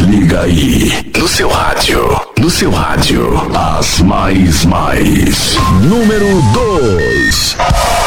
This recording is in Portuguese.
liga aí. No seu rádio. No seu rádio. As mais. Número 2.